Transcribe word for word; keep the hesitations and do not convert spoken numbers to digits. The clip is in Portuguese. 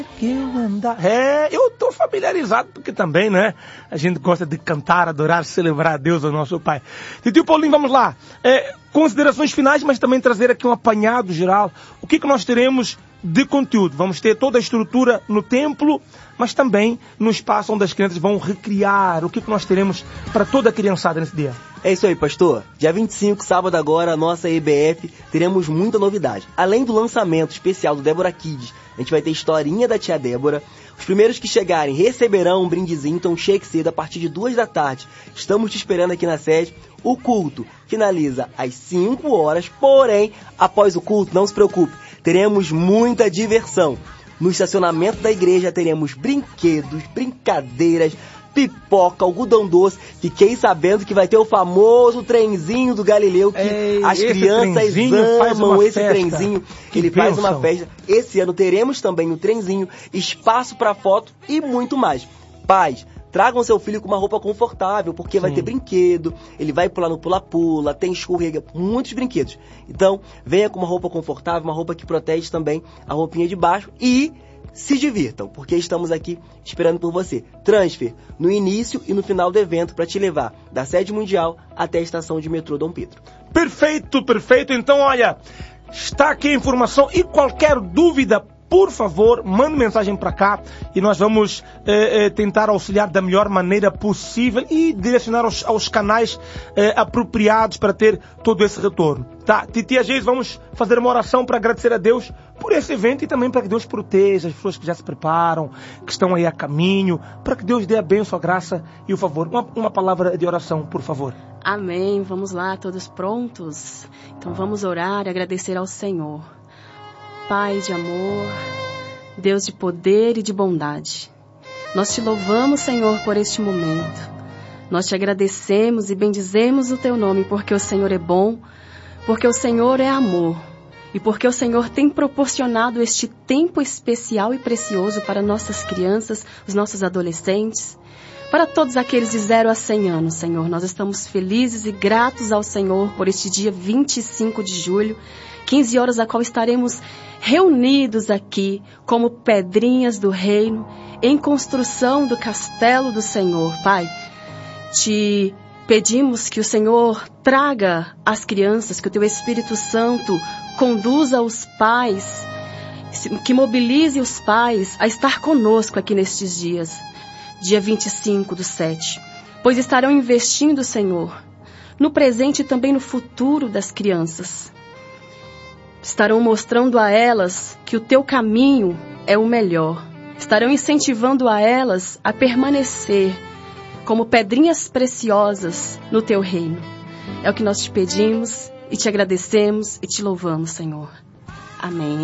que eu andar. É, eu estou familiarizado, porque também, né? A gente gosta de cantar, adorar, celebrar a Deus, o nosso Pai. Titio Paulinho, vamos lá. É, considerações finais, mas também trazer aqui um apanhado geral. O que, que nós teremos de conteúdo? Vamos ter toda a estrutura no templo, mas também no espaço onde as crianças vão recriar. O que, que nós teremos para toda a criançada nesse dia? É isso aí, pastor. Dia vinte e cinco, sábado agora, a nossa E B F, teremos muita novidade. Além do lançamento especial do Débora Kids, a gente vai ter historinha da tia Débora. Os primeiros que chegarem receberão um brindezinho, então chegue cedo a partir de duas da tarde. Estamos te esperando aqui na sede. O culto finaliza às cinco horas, porém, após o culto, não se preocupe, teremos muita diversão. No estacionamento da igreja teremos brinquedos, brincadeiras, pipoca, algodão doce. Fiquei sabendo que vai ter o famoso trenzinho do Galileu, que Ei, as crianças amam esse festa. trenzinho. Que Ele bênção. faz uma festa. Esse ano teremos também o trenzinho, espaço para foto e muito mais. Pais, tragam seu filho com uma roupa confortável, porque Sim. vai ter brinquedo, ele vai pular no pula-pula, tem escorrega, muitos brinquedos. Então, venha com uma roupa confortável, uma roupa que protege também a roupinha de baixo e se divirtam, porque estamos aqui esperando por você. Transfer no início e no final do evento para te levar da sede mundial até a estação de metrô Dom Pedro. Perfeito, perfeito. Então, olha, está aqui a informação e qualquer dúvida, por favor, mande mensagem para cá e nós vamos eh, eh, tentar auxiliar da melhor maneira possível e direcionar aos, aos canais eh, apropriados para ter todo esse retorno. Tá, Titia Geis, vamos fazer uma oração para agradecer a Deus por esse evento e também para que Deus proteja as pessoas que já se preparam, que estão aí a caminho, para que Deus dê a bênção, a graça e o favor. Uma, uma palavra de oração, por favor. Amém. Vamos lá, todos prontos? Então vamos orar e agradecer ao Senhor. Pai de amor, Deus de poder e de bondade, nós te louvamos, Senhor, por este momento. Nós te agradecemos e bendizemos o teu nome, porque o Senhor é bom, porque o Senhor é amor e porque o Senhor tem proporcionado este tempo especial e precioso para nossas crianças, os nossos adolescentes, para todos aqueles de zero a cem anos, Senhor. Nós estamos felizes e gratos ao Senhor por este dia vinte e cinco de julho, quinze horas, a qual estaremos reunidos aqui como pedrinhas do reino, em construção do castelo do Senhor. Pai, te pedimos que o Senhor traga as crianças, que o teu Espírito Santo conduza os pais, que mobilize os pais a estar conosco aqui nestes dias, dia vinte e cinco do sete, pois estarão investindo, Senhor, no presente e também no futuro das crianças. Estarão mostrando a elas que o teu caminho é o melhor. Estarão incentivando a elas a permanecer como pedrinhas preciosas no teu reino. É o que nós te pedimos e te agradecemos e te louvamos, Senhor. Amém.